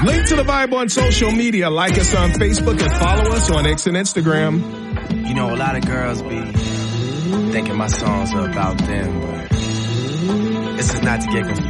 Link to the vibe on social media. Like us on Facebook and follow us on X and Instagram. You know, a lot of girls be thinking my songs are about them, but this is not to get confused.